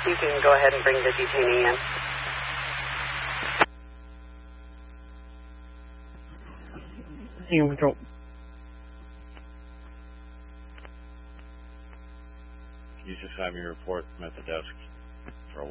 You can go ahead and bring the detainee in. Team control. Can you just have me report? I'm at the desk for a while.